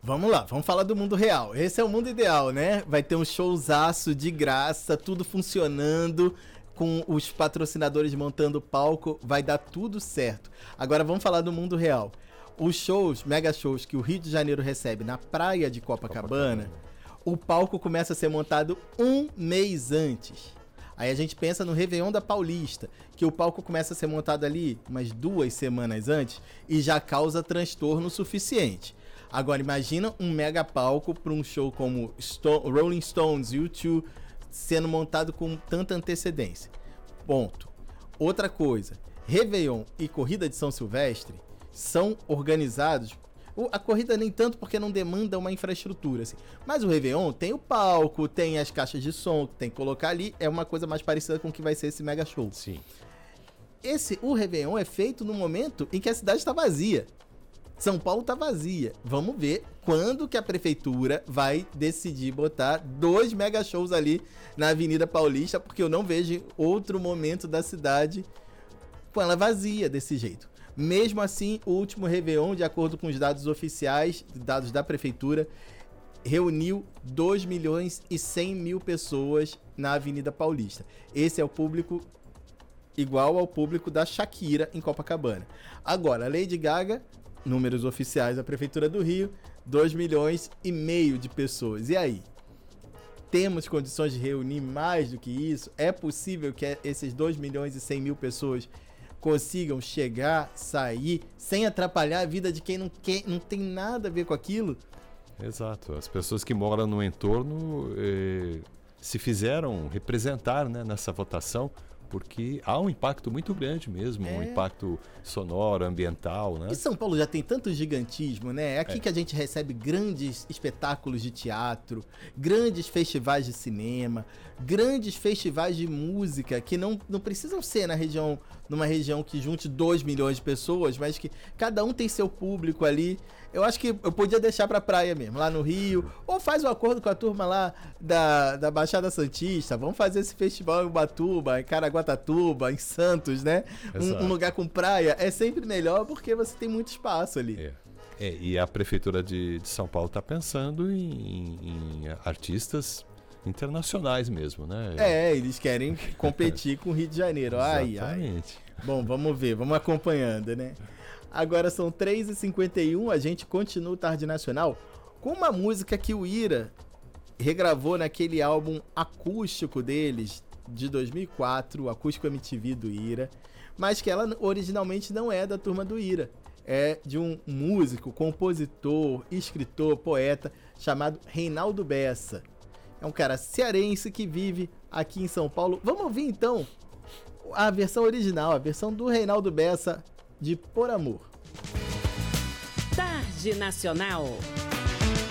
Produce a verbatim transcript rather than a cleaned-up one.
Vamos lá, vamos falar do mundo real. Esse é o mundo ideal, né? Vai ter um showzaço de graça, tudo funcionando, com os patrocinadores montando o palco, vai dar tudo certo. Agora vamos falar do mundo real. Os shows, mega shows que o Rio de Janeiro recebe na praia de Copacabana, Copacabana. O palco começa a ser montado um mês antes. Aí a gente pensa no Réveillon da Paulista, que o palco começa a ser montado ali umas duas semanas antes e já causa transtorno suficiente. Agora imagina um mega palco para um show como Stone, Rolling Stones, U dois, sendo montado com tanta antecedência. Ponto. Outra coisa, Réveillon e Corrida de São Silvestre são organizados... A corrida nem tanto porque não demanda uma infraestrutura, assim. Mas o Réveillon tem o palco, tem as caixas de som que tem que colocar ali. É uma coisa mais parecida com o que vai ser esse mega show. Sim. Esse, o Réveillon é feito no momento em que a cidade está vazia. São Paulo tá vazia. Vamos ver quando que a prefeitura vai decidir botar dois mega shows ali na Avenida Paulista, porque eu não vejo outro momento da cidade com ela vazia desse jeito. Mesmo assim, o último Réveillon, de acordo com os dados oficiais, dados da prefeitura, reuniu dois milhões e cem mil pessoas na Avenida Paulista. Esse é o público igual ao público da Shakira em Copacabana. Agora, a Lady Gaga... Números oficiais da Prefeitura do Rio, dois milhões e meio de pessoas. E aí? Temos condições de reunir mais do que isso? É possível que esses dois milhões e cem mil pessoas consigam chegar, sair, sem atrapalhar a vida de quem não, quer, não tem nada a ver com aquilo? Exato. As pessoas que moram no entorno eh, se fizeram representar, né, nessa votação, porque há um impacto muito grande mesmo, é. um impacto sonoro, ambiental, né? E São Paulo já tem tanto gigantismo, né? É aqui é. que a gente recebe grandes espetáculos de teatro, grandes festivais de cinema, grandes festivais de música, que não, não precisam ser na região, numa região que junte dois milhões de pessoas, mas que cada um tem seu público ali. Eu acho que eu podia deixar pra praia mesmo, lá no Rio, ou faz um acordo com a turma lá da, da Baixada Santista, vamos fazer esse festival em Ubatuba, em Caraguatatuba, em Santos, né? Um, um lugar com praia é sempre melhor porque você tem muito espaço ali. É. É, e a Prefeitura de, de São Paulo está pensando em, em artistas internacionais mesmo, né? É, eles querem competir com o Rio de Janeiro. Ai, Exatamente. ai. Bom, vamos ver, vamos acompanhando, né? Agora são três e cinquenta e um, a gente continua o Tarde Nacional com uma música que o Ira regravou naquele álbum acústico deles, de dois mil e quatro, o Acústico M T V do Ira, mas que ela originalmente não é da turma do Ira. É de um músico, compositor, escritor, poeta, chamado Reinaldo Bessa. É um cara cearense que vive aqui em São Paulo. Vamos ouvir então a versão original, a versão do Reinaldo Bessa, de Por Amor. Tarde Nacional.